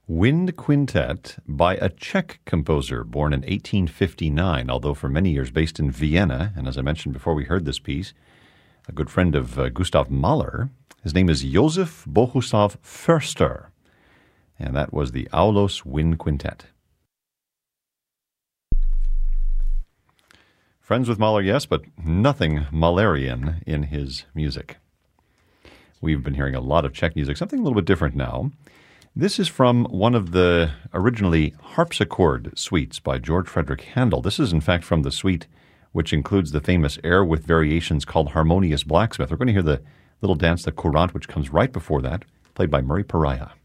Wind Quintet by a Czech composer born in 1859, although for many years based in Vienna. And as I mentioned before we heard this piece, a good friend of Gustav Mahler. His name is Josef Bohuslav Förster, and that was the Aulos Wind Quintet. Friends with Mahler, yes, but nothing Mahlerian in his music. We've been hearing a lot of Czech music, something a little bit different now. This is from one of the originally harpsichord suites by George Frederick Handel. This is, in fact, from the suite which includes the famous air with variations called Harmonious Blacksmith. We're going to hear the little dance, the courant, which comes right before that, played by Murray Pariah.